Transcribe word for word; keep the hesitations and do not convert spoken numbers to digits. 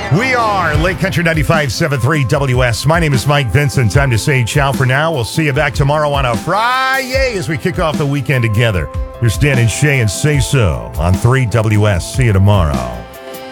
We are Lake Country ninety-five point seven three W S. My name is Mike Vincent. Time to say ciao for now. We'll see you back tomorrow on a Friday as we kick off the weekend together. Here's Dan and Shay and Say So on three W S. See you tomorrow.